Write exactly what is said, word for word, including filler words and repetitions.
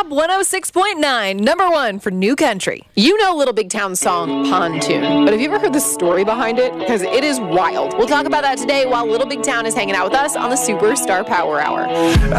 Hub one oh six point nine, number one for New Country. You know Little Big Town's song, Pontoon, but have you ever heard the story behind it? Because it is wild. We'll talk about that today while Little Big Town is hanging out with us on the Superstar Power Hour.